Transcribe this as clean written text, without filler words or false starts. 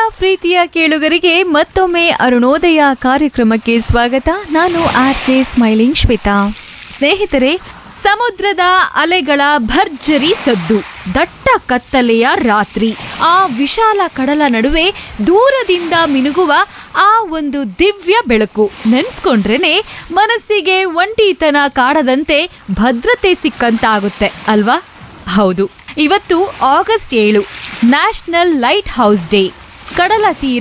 ಪ್ರೀತಿಯ ಕೇಳುಗರಿಗೆ ಮತ್ತೊಮ್ಮೆ ಅರುಣೋದಯ ಕಾರ್ಯಕ್ರಮಕ್ಕೆ ಸ್ವಾಗತ. ನಾನು ಆರ್ಜೆ ಸ್ಮೈಲಿಂಗ್ ಶ್ವೇತಾ. ಸ್ನೇಹಿತರೆ, ಸಮುದ್ರದ ಅಲೆಗಳ ಭರ್ಜರಿ ಸದ್ದು, ದಟ್ಟ ಕತ್ತಲೆಯ ರಾತ್ರಿ, ಆ ವಿಶಾಲ ಕಡಲ ನಡುವೆ ದೂರದಿಂದ ಮಿನುಗುವ ಆ ಒಂದು ದಿವ್ಯ ಬೆಳಕು ನೆನ್ಸ್ಕೊಂಡ್ರೇನೆ ಮನಸ್ಸಿಗೆ ಒಂಟಿತನ ಕಾಡದಂತೆ ಭದ್ರತೆ ಸಿಕ್ಕಂತಾಗುತ್ತೆ ಅಲ್ವಾ? ಹೌದು, ಇವತ್ತು August 7, national light house day. ಕಡಲ ತೀರ